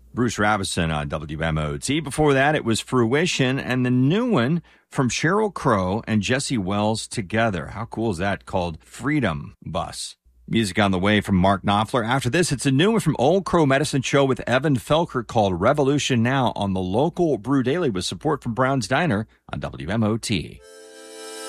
Bruce Ravison on WMOT. Before that, it was Fruition and the new one from Sheryl Crow and Jesse Wells together. How cool is that? Called Freedom Bus. Music on the way from Mark Knopfler. After this, it's a new one from Old Crow Medicine Show with Evan Felker called Revolution Now on the local Brew Daily with support from Brown's Diner on WMOT.